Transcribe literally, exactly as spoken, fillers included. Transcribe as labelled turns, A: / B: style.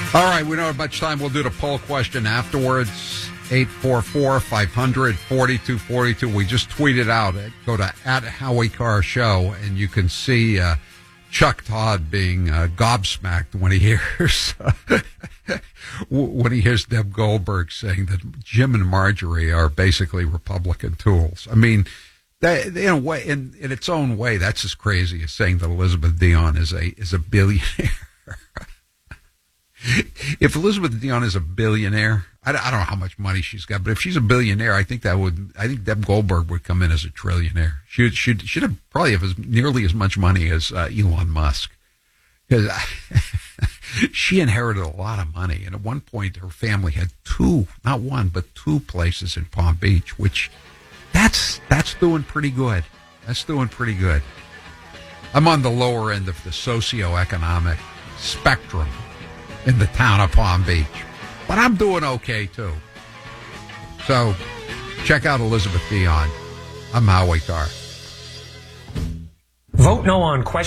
A: All right, we don't have much time. We'll do the poll question afterwards. eight four four, five hundred, forty-two forty-two. We just tweeted out. Go to at Howie Carr Show, and you can see uh, Chuck Todd being uh, gobsmacked when he hears when he hears Deb Goldberg saying that Jim and Marjorie are basically Republican tools. I mean, that, in a way, in, in its own way, that's as crazy as saying that Elizabeth Dion is a is a billionaire. If Elizabeth Dion is a billionaire, I don't, I don't know how much money she's got, but if she's a billionaire, I think that would, I think Deb Goldberg would come in as a trillionaire. She should should have probably have as, nearly as much money as uh, Elon Musk, because she inherited a lot of money, and at one point her family had two, not one, but two places in Palm Beach, which that's that's doing pretty good. That's doing pretty good. I'm on the lower end of the socioeconomic spectrum in the town of Palm Beach, but I'm doing okay too. So check out Elizabeth Dion. I'm Howie Carr.
B: Vote no on question.